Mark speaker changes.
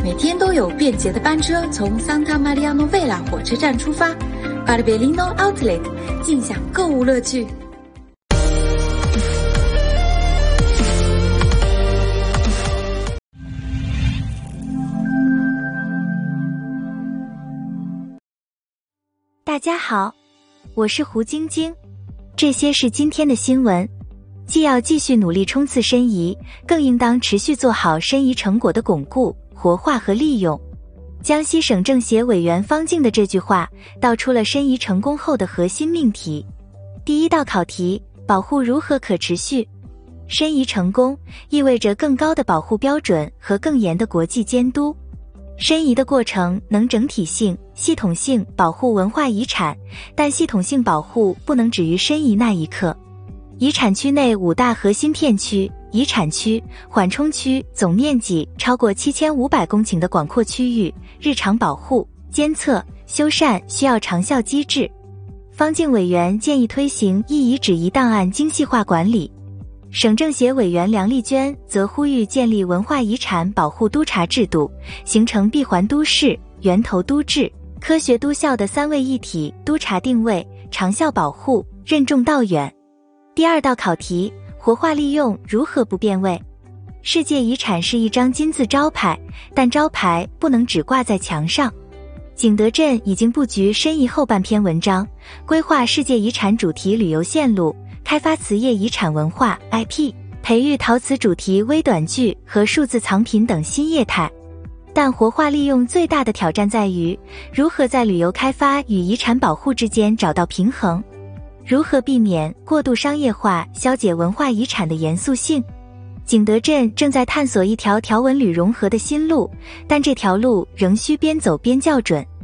Speaker 1: 每天都有便捷的班车从 Santa Maria Novella 火车站出发 ，Barberino Outlet 尽享购物乐趣。
Speaker 2: 大家好，我是胡晶晶，这些是今天的新闻。既要继续努力冲刺申遗，更应当持续做好申遗成果的巩固、活化和利用。江西省政协委员方静的这句话道出了申遗成功后的核心命题。第一道考题：保护如何可持续？申遗成功意味着更高的保护标准和更严的国际监督。申遗的过程能整体性、系统性保护文化遗产，但系统性保护不能止于申遗那一刻。遗产区内5大核心片区、遗产区、缓冲区总面积超过7500公顷的广阔区域，日常保护、监测、修缮需要长效机制。方静委员建议推行一遗址一档案精细化管理。省政协委员梁丽娟则呼吁建立文化遗产保护督查制度，形成闭环都市、源头都治、科学都校的3位一体督查定位，长效保护，任重道远。第二道考题：活化利用如何不变味？世界遗产是一张金字招牌，但招牌不能只挂在墙上。景德镇已经布局申遗后半篇文章，规划世界遗产主题旅游线路，开发瓷业遗产文化 IP， 培育陶瓷主题微短剧和数字藏品等新业态。但活化利用最大的挑战在于，如何在旅游开发与遗产保护之间找到平衡。如何避免过度商业化消解文化遗产的严肃性？景德镇正在探索一条条纹缕融合的新路，但这条路仍需边走边校准。